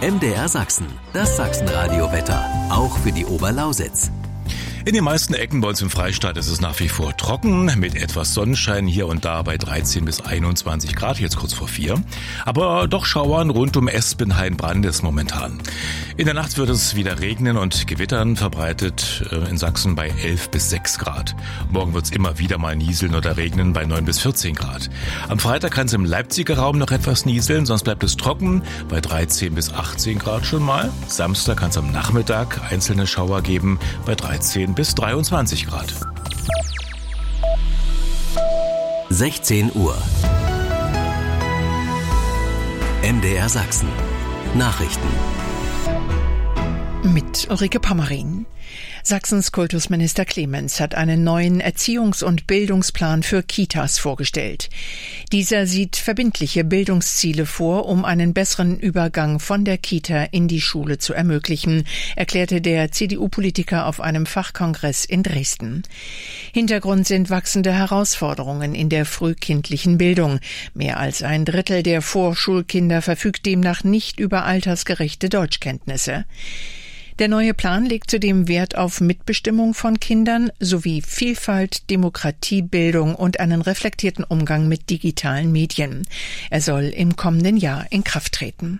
MDR Sachsen, das Sachsenradio-Wetter, auch für die Oberlausitz. In den meisten Ecken bei uns im Freistaat ist es nach wie vor trocken, mit etwas Sonnenschein hier und da bei 13 bis 21 Grad, jetzt kurz vor 4. Aber doch Schauern rund um Espenhain-Brandes momentan. In der Nacht wird es wieder regnen und gewittern, verbreitet in Sachsen bei 11 bis 6 Grad. Morgen wird es immer wieder mal nieseln oder regnen bei 9 bis 14 Grad. Am Freitag kann es im Leipziger Raum noch etwas nieseln, sonst bleibt es trocken bei 13 bis 18 Grad schon mal. Samstag kann es am Nachmittag einzelne Schauer geben bei 13 bis 23 Grad. 16 Uhr. MDR Sachsen. Nachrichten. Mit Ulrike Pommerin. Sachsens Kultusminister Clemens hat einen neuen Erziehungs- und Bildungsplan für Kitas vorgestellt. Dieser sieht verbindliche Bildungsziele vor, um einen besseren Übergang von der Kita in die Schule zu ermöglichen, erklärte der CDU-Politiker auf einem Fachkongress in Dresden. Hintergrund sind wachsende Herausforderungen in der frühkindlichen Bildung. Mehr als ein Drittel der Vorschulkinder verfügt demnach nicht über altersgerechte Deutschkenntnisse. Der neue Plan legt zudem Wert auf Mitbestimmung von Kindern sowie Vielfalt, Demokratiebildung und einen reflektierten Umgang mit digitalen Medien. Er soll im kommenden Jahr in Kraft treten.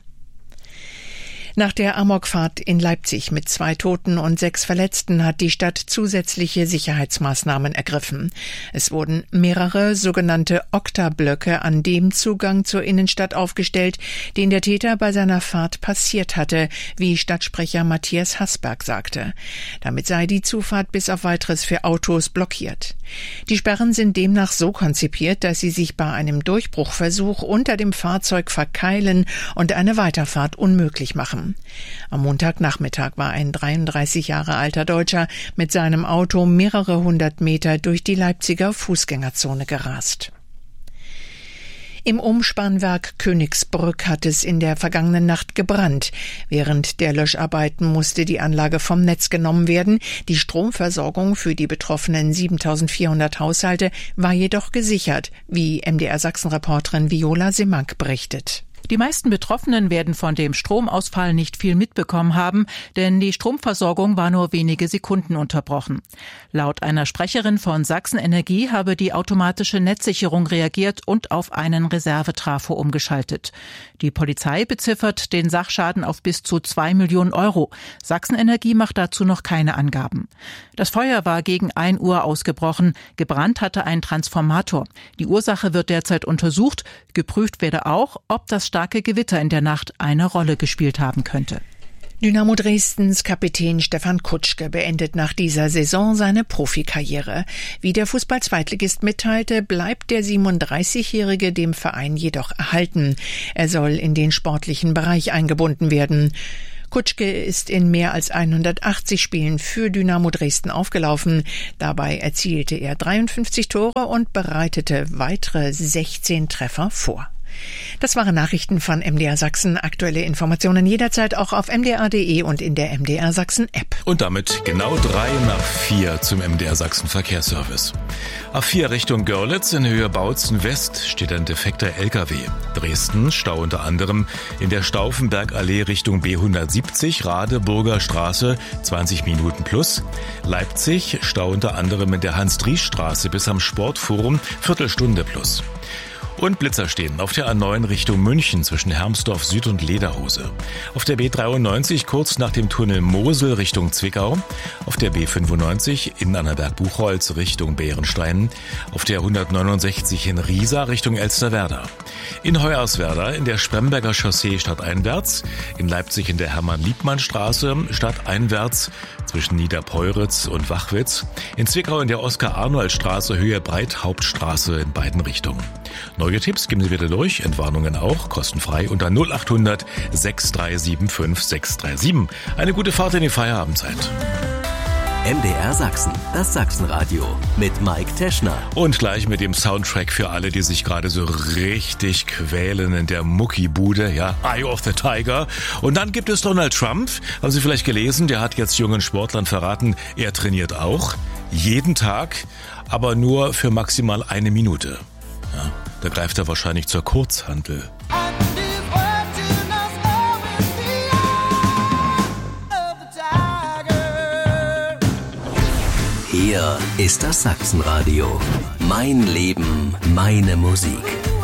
Nach der Amokfahrt in Leipzig mit 2 Toten und 6 Verletzten hat die Stadt zusätzliche Sicherheitsmaßnahmen ergriffen. Es wurden mehrere sogenannte Okta-Blöcke an dem Zugang zur Innenstadt aufgestellt, den der Täter bei seiner Fahrt passiert hatte, wie Stadtsprecher Matthias Haßberg sagte. Damit sei die Zufahrt bis auf Weiteres für Autos blockiert. Die Sperren sind demnach so konzipiert, dass sie sich bei einem Durchbruchversuch unter dem Fahrzeug verkeilen und eine Weiterfahrt unmöglich machen. Am Montagnachmittag war ein 33 Jahre alter Deutscher mit seinem Auto mehrere 100 Meter durch die Leipziger Fußgängerzone gerast. Im Umspannwerk Königsbrück hat es in der vergangenen Nacht gebrannt. Während der Löscharbeiten musste die Anlage vom Netz genommen werden. Die Stromversorgung für die betroffenen 7.400 Haushalte war jedoch gesichert, wie MDR Sachsen-Reporterin Viola Simank berichtet. Die meisten Betroffenen werden von dem Stromausfall nicht viel mitbekommen haben, denn die Stromversorgung war nur wenige Sekunden unterbrochen. Laut einer Sprecherin von Sachsen Energie habe die automatische Netzsicherung reagiert und auf einen Reservetrafo umgeschaltet. Die Polizei beziffert den Sachschaden auf bis zu 2 Millionen Euro. Sachsen Energie macht dazu noch keine Angaben. Das Feuer war gegen 1 Uhr ausgebrochen. Gebrannt hatte ein Transformator. Die Ursache wird derzeit untersucht. Geprüft werde auch, ob das starke Gewitter in der Nacht eine Rolle gespielt haben könnte. Dynamo Dresdens Kapitän Stefan Kutschke beendet nach dieser Saison seine Profikarriere. Wie der Fußball-Zweitligist mitteilte, bleibt der 37-Jährige dem Verein jedoch erhalten. Er soll in den sportlichen Bereich eingebunden werden. Kutschke ist in mehr als 180 Spielen für Dynamo Dresden aufgelaufen. Dabei erzielte er 53 Tore und bereitete weitere 16 Treffer vor. Das waren Nachrichten von MDR Sachsen. Aktuelle Informationen jederzeit auch auf mdr.de und in der MDR Sachsen App. Und damit genau 3:04 zum MDR Sachsen Verkehrsservice. A4 Richtung Görlitz in Höhe Bautzen West steht ein defekter LKW. Dresden Stau unter anderem in der Stauffenbergallee Richtung B170 Radeburger Straße 20 Minuten plus. Leipzig Stau unter anderem in der Hans-Dries-Straße bis am Sportforum Viertelstunde plus. Und Blitzer stehen auf der A9 Richtung München zwischen Hermsdorf Süd und Lederhose. Auf der B93 kurz nach dem Tunnel Mosel Richtung Zwickau. Auf der B95 in Annaberg-Buchholz Richtung Bärenstein. Auf der 169 in Riesa Richtung Elsterwerda. In Hoyerswerda in der Spremberger Chaussee stadteinwärts. In Leipzig in der Hermann-Liebmann-Straße stadteinwärts zwischen Niederpeuritz und Wachwitz. In Zwickau in der Oskar-Arnold-Straße Höhe Breithauptstraße in beiden Richtungen. Neue Tipps geben Sie bitte durch, Entwarnungen auch, kostenfrei unter 0800 6375 637. Eine gute Fahrt in die Feierabendzeit. MDR Sachsen, das Sachsenradio mit Mike Teschner. Und gleich mit dem Soundtrack für alle, die sich gerade so richtig quälen in der Muckibude, ja, Eye of the Tiger. Und dann gibt es Donald Trump, haben Sie vielleicht gelesen, der hat jetzt jungen Sportlern verraten, er trainiert auch, jeden Tag, aber nur für maximal 1 Minute. Ja, da greift er wahrscheinlich zur Kurzhantel. Hier ist das Sachsenradio. Mein Leben, meine Musik.